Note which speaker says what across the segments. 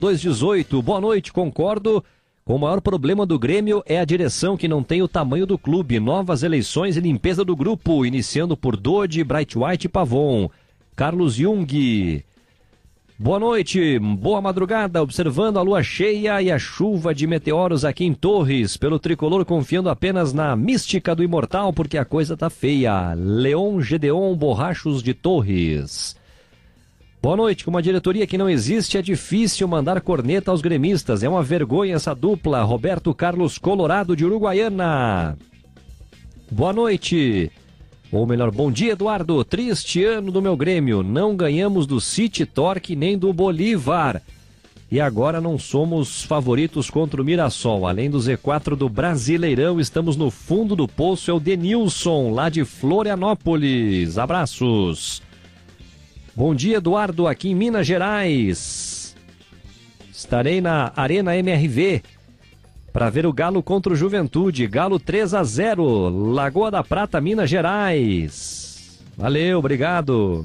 Speaker 1: 218. Boa noite, concordo. O maior problema do Grêmio é a direção que não tem o tamanho do clube. Novas eleições e limpeza do grupo, iniciando por Dodi, Bright White e Pavon. Carlos Jung. Boa noite, boa madrugada, observando a lua cheia e a chuva de meteoros aqui em Torres, pelo tricolor confiando apenas na mística do imortal, porque a coisa tá feia. Leon Gedeon Borrachos de Torres. Boa noite, com uma diretoria que não existe, é difícil mandar corneta aos gremistas, é uma vergonha essa dupla. Roberto Carlos Colorado de Uruguaiana. Boa noite. Ou melhor, bom dia, Eduardo. Triste ano do meu Grêmio. Não ganhamos do City Torque nem do Bolívar. E agora não somos favoritos contra o Mirassol. Além do Z4 do Brasileirão, estamos no fundo do poço. É o Denilson, lá de Florianópolis. Abraços. Bom dia, Eduardo, aqui em Minas Gerais. Estarei na Arena MRV para ver o Galo contra o Juventude. Galo 3-0, Lagoa da Prata, Minas Gerais. Valeu, obrigado.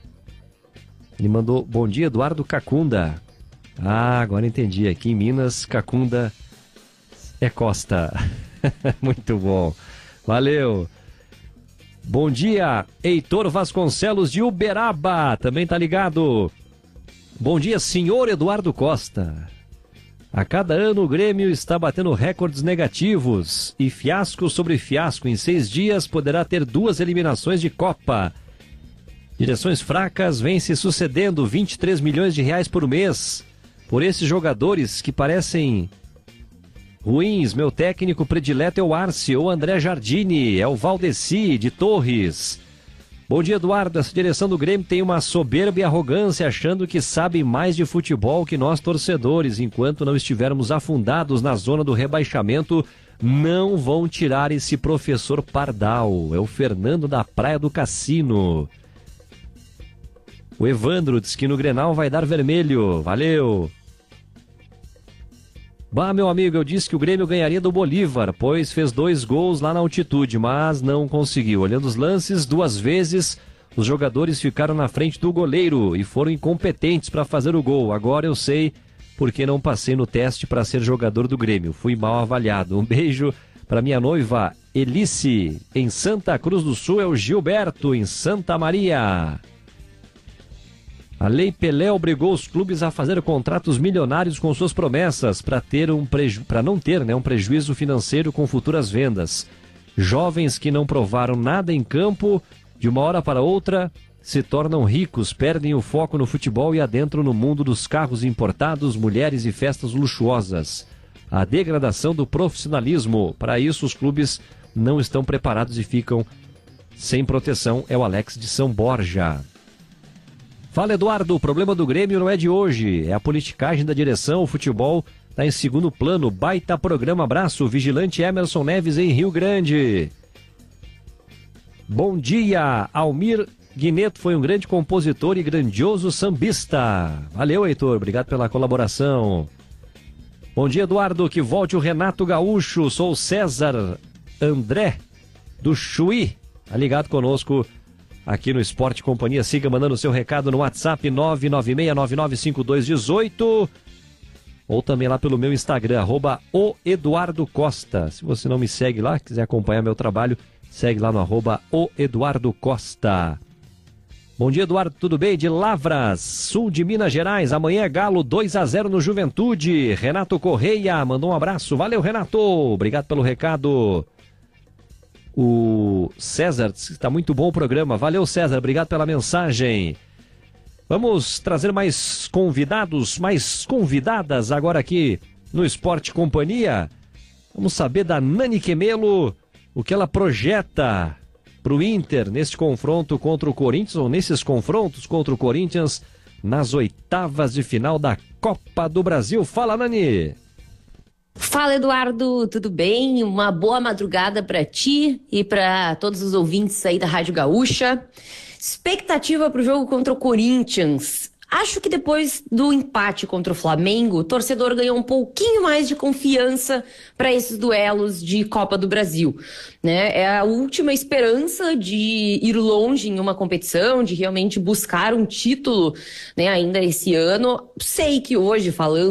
Speaker 1: Ele mandou, bom dia, Eduardo Cacunda. Ah, agora entendi. Aqui em Minas, Cacunda é Costa. Muito bom. Valeu. Bom dia, Heitor Vasconcelos de Uberaba, também tá ligado. Bom dia, senhor Eduardo Costa. A cada ano o Grêmio está batendo recordes negativos e fiasco sobre fiasco. Em 6 dias poderá ter 2 eliminações de Copa. Direções fracas vêm se sucedendo, 23 milhões de reais por mês. Por esses jogadores que parecem ruins, meu técnico predileto é o Arce ou André Jardine, é o Valdeci de Torres. Bom dia, Eduardo. Essa direção do Grêmio tem uma soberba e arrogância, achando que sabe mais de futebol que nós torcedores. Enquanto não estivermos afundados na zona do rebaixamento, não vão tirar esse professor Pardal. É o Fernando da Praia do Cassino. O Evandro diz que no Grenal vai dar vermelho. Valeu. Bah, meu amigo, eu disse que o Grêmio ganharia do Bolívar, pois fez 2 gols lá na altitude, mas não conseguiu. Olhando os lances, 2 vezes os jogadores ficaram na frente do goleiro e foram incompetentes para fazer o gol. Agora eu sei porque não passei no teste para ser jogador do Grêmio. Fui mal avaliado. Um beijo para minha noiva Elice, em Santa Cruz do Sul. É o Gilberto, em Santa Maria. A Lei Pelé obrigou os clubes a fazer contratos milionários com suas promessas para não ter um prejuízo financeiro com futuras vendas. Jovens que não provaram nada em campo, de uma hora para outra, se tornam ricos, perdem o foco no futebol e adentram no mundo dos carros importados, mulheres e festas luxuosas. A degradação do profissionalismo. Para isso, os clubes não estão preparados e ficam sem proteção. É o Alex de São Borja. Fala, Eduardo, o problema do Grêmio não é de hoje, é a politicagem da direção, o futebol está em segundo plano. Baita programa, abraço, Vigilante Emerson Neves em Rio Grande. Bom dia, Almir Guineto foi um grande compositor e grandioso sambista. Valeu, Heitor, obrigado pela colaboração. Bom dia, Eduardo, que volte o Renato Gaúcho, sou o César André do Chuí, tá ligado conosco aqui no Esporte Companhia. Siga mandando seu recado no WhatsApp 996995218 ou também lá pelo meu Instagram, @oeduardocosta. Se você não me segue lá, quiser acompanhar meu trabalho, segue lá no @oeduardocosta. Bom dia, Eduardo, tudo bem? De Lavras, sul de Minas Gerais. Amanhã é Galo 2-0 no Juventude. Renato Correia mandou um abraço. Valeu, Renato. Obrigado pelo recado. O César, está muito bom o programa. Valeu, César, obrigado pela mensagem. Vamos trazer mais convidados, mais convidadas agora aqui no Esporte Companhia. Vamos saber da Nani Quemelo, o que ela projeta para o Inter neste confronto contra o Corinthians, ou nesses confrontos contra o Corinthians, nas oitavas de final da Copa do Brasil. Fala, Nani!
Speaker 2: Fala, Eduardo, tudo bem? Uma boa madrugada para ti e para todos os ouvintes aí da Rádio Gaúcha. Expectativa para o jogo contra o Corinthians. Acho que depois do empate contra o Flamengo, o torcedor ganhou um pouquinho mais de confiança para esses duelos de Copa do Brasil, né? É a última esperança de ir longe em uma competição, de realmente buscar um título, né, ainda esse ano. Sei que hoje, falando